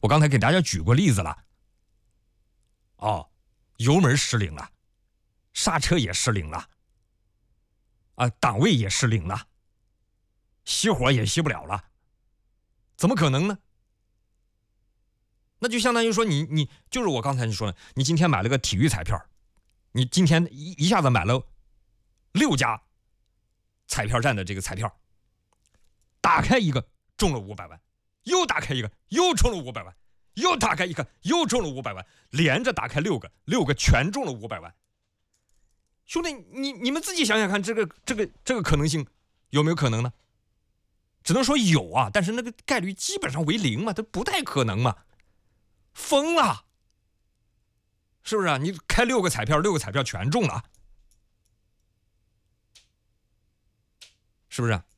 我刚才给大家举过例子了。哦，油门失灵了，刹车也失灵了，档位也失灵了，熄火也熄不了了，怎么可能呢？那就相当于说你就是我刚才你说的，你今天买了个体育彩票，你今天一下子买了6家彩票站的这个彩票，打开一个中了500万，又打开一个又中了500万，又打开一个又中了500万，连着打开6个全中了500万。兄弟，你们自己想想看，这个可能性有没有可能呢？只能说有啊，但是那个概率基本上为0嘛，它不太可能嘛。疯了，是不是啊？你开6个彩票，6个彩票全中了，是不是啊？